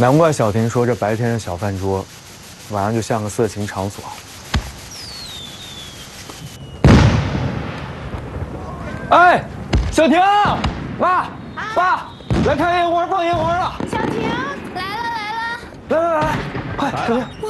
难怪小婷说这白天是小饭桌，晚上就像个色情场所。哎，小婷，妈，爸，来看烟花，放烟花了。 小婷，来了， 来，快，小婷。